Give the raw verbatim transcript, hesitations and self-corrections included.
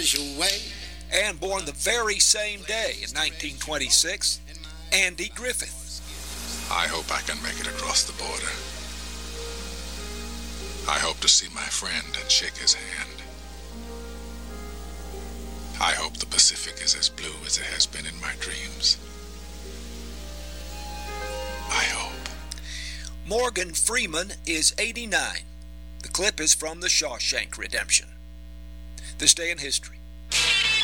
way. And born the very same day in nineteen twenty-six, Andy Griffith. I hope I can make it across the border. I hope to see my friend and shake his hand. I hope the Pacific is as blue as it has been in my dreams. I hope. Morgan Freeman is eighty-nine. The clip is from The Shawshank Redemption. This day in history.